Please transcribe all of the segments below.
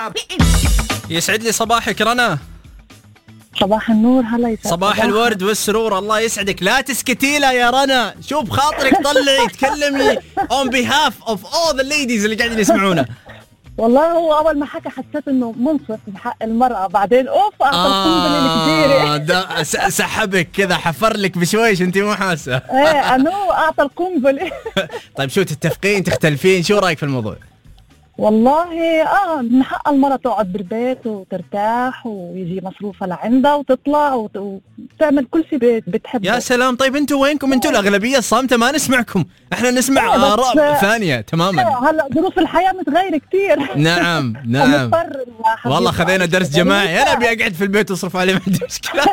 يسعد لي صباحك رنا. صباح النور. هلا يسعد صباح الورد والسرور. الله يسعدك. لا تسكتي لا يا رنا، شوف خاطرك طلعي تكلمي on behalf of all the ladies اللي قاعدين يسمعونا. والله هو أول ما حكى حسيت إنه منصف بحق المرأة، بعدين أوف أعطى القنبلة الكبيرة. ده سحبك كذا، حفر لك بشويش أنت مو حاسة. إيه أنو أعطى القنبلة. طيب شو تتفقين تختلفين، شو رأيك في الموضوع؟ والله من حق المرأة تقعد بالبيت وترتاح ويجي مصروفها لعندها وتطلع وتعمل كل شيء بتحبه. يا سلام. طيب انتوا وينكم؟ انتوا الأغلبية الصامتة ما نسمعكم، احنا نسمع آراء ثانية تماما. هلا ظروف الحياة متغيرة كتير. نعم. والله خذينا درس جماعي، انا ابي اقعد في البيت واصرف عليه، ما عندي مشكلة.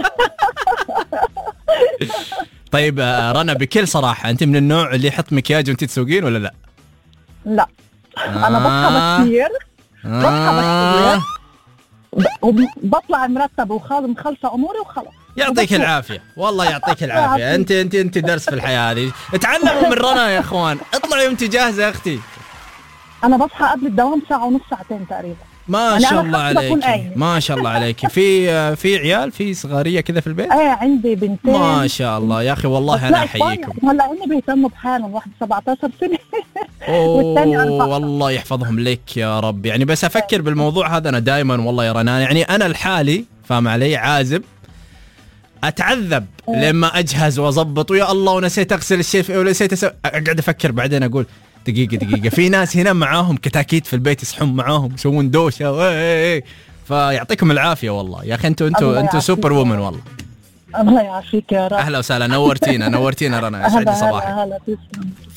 طيب رنا بكل صراحة، انت من النوع اللي يحط مكياج وانت تسوقين ولا لا؟ لا أنا بصحى بكثير، وبطلع مرتب ومخلصة أموري وخلص. يعطيك العافية، والله يعطيك العافية. أنت درس في الحياة هذه. اتعلموا من رنا يا إخوان، اطلعي وأنت جاهزة يا أختي. أنا بصحى قبل الدوام ساعة ونص ساعتين تقريبا. ما شاء الله عليك، ما شاء الله عليك. في عيال، في صغارية كذا في البيت؟ ايه عندي بنتين. ما شاء الله يا أخي، والله أنا أحييكم. هلا هم بيهتموا بحالهم، واحد 17 سنة والثاني والله يحفظهم لك يا رب. يعني بس أفكر بالموضوع هذا أنا دائما والله يا رنا، يعني أنا الحالي فاهم علي، عازب أتعذب لما أجهز وأضبط، ويا الله ونسيت أغسل الشيء ونسيت أقعد أفكر بعدين أقول دقيقة في ناس هنا معاهم كتاكيت في البيت يصحون معاهم يسوون دوشة. فيعطيكم العافية والله يا أخي، أنتوا سوبر وومن والله. الله يعافيك يا رب. أهلا وسهلا، نورتينا رنا، يسعد لي صباحك. هلا تسلم.